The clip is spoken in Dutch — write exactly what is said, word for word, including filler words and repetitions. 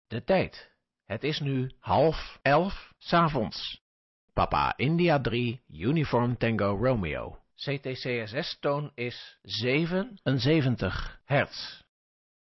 De tijd. Het is nu half elf 's avonds. Papa India drie, Uniform Tango Romeo. C T C S S-toon is zevenenzeventig hertz.